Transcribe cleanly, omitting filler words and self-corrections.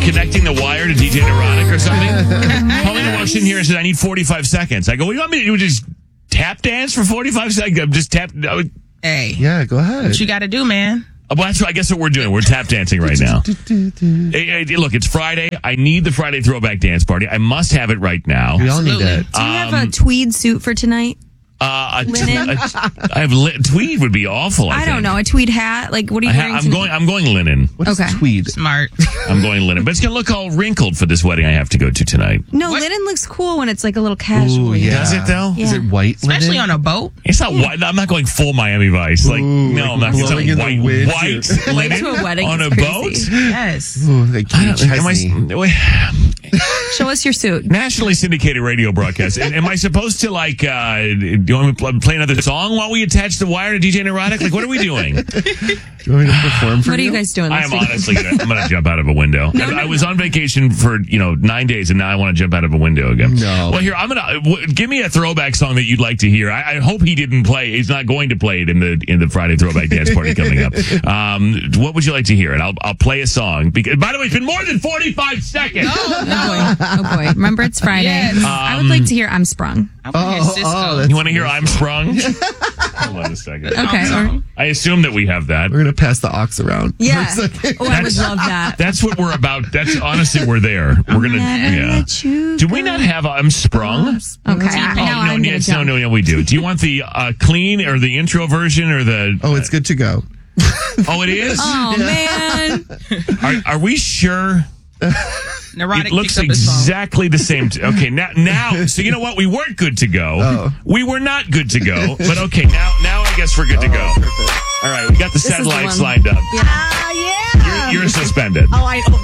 connecting the wire to DJ Neurotic or something? Paulina walks in here and says, I need 45 seconds. I go, what do you want me to do? Just tap dance for 45 seconds? Just tap. Hey. Yeah, go ahead. What you got to do, man? Well, that's what I guess what we're doing. We're tap dancing right now. Hey, look, it's Friday. I need the Friday throwback dance party. I must have it right now. We all need it. Do you have a tweed suit for tonight? I have tweed would be awful. I don't know, a tweed hat. Like, what are you wearing? I'm going linen. What is tweed? Smart. I'm going linen, but it's gonna look all wrinkled for this wedding I have to go to tonight. No, linen looks cool when it's like a little casual. Ooh, yeah. Does it though? Yeah. Is it white Especially linen? on a boat. It's not white. I'm not going full Miami Vice. Like, no, I'm not. It's blowing in not the white wind. linen To a wedding on is a crazy. boat. Yes. Ooh, like Show us your suit. Nationally syndicated radio broadcast. Am I supposed to do you want me to play another song while we attach the wire to DJ Neurotic? Like, what are we doing? Do you want me to perform for What are you guys doing? I'm honestly I'm gonna jump out of a window. I was on vacation for 9 days, and now I want to jump out of a window again. No. Well, here give me a throwback song that you'd like to hear. I hope he didn't play. He's not going to play it in the Friday throwback dance party coming up. What would you like to hear? And I'll play a song. Because, by the way, it's been more than 45 seconds. Oh boy. Remember, it's Friday. Yes. I would like to hear I'm Sprung. I want to hear Cisco. You want to hear I'm Sprung? Hold on a second. Okay. I assume that we have that. We're going to pass the aux around. Yeah. For a second. Oh, I would love that. That's what we're about. That's honestly, we're there. We're gonna. Yeah. Do we not have I'm Sprung? Okay. I'm gonna jump. No, we do. Do you want the clean or the intro version or the? Oh, it's good to go. Oh, it is. Oh man. Are we sure? Neurotic It looks picked up his phone. exactly the same. Okay, now. So you know what? We weren't good to go. Oh. We were not good to go. But okay, now I guess we're good to go. Perfect. All right, we got the is the satellites one. lined up. Yeah. You're suspended. Oh,